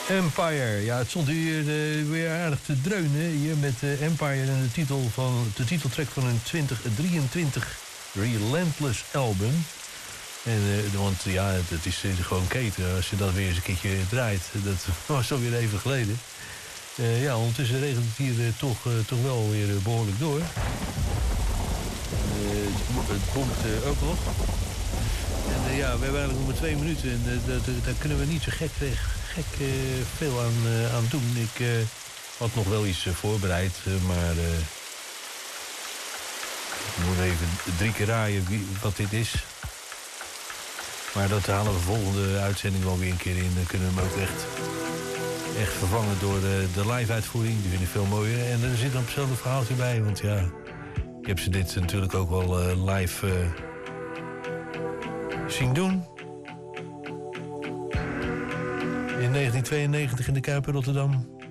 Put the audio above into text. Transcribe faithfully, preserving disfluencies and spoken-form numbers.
Empire. Ja, het stond hier uh, weer aardig te dreunen hier met uh, Empire en de titel van de titeltrack van een twintig drieëntwintig Relentless album. En, uh, want ja, het, het is uh, gewoon keten als je dat weer eens een keertje draait. Dat was alweer even geleden. Uh, ja, ondertussen regent het hier uh, toch, uh, toch wel weer uh, behoorlijk door. Uh, het bonkt uh, ook nog. En uh, ja, we hebben eigenlijk nog maar twee minuten en uh, daar kunnen we niet zo gek, gek uh, veel aan, uh, aan doen. Ik uh, had nog wel iets uh, voorbereid, uh, maar uh, ik moet even drie keer raaien wie, wat dit is. Maar dat halen we volgende uitzending wel weer een keer in. Dan kunnen we hem ook echt, echt vervangen door de, de live-uitvoering. Die vind ik veel mooier. En er zit nog hetzelfde verhaaltje bij, want ja, ik heb ze dit natuurlijk ook wel uh, live... Uh, zien doen. In negentien tweeënnegentig in de Kuip in Rotterdam.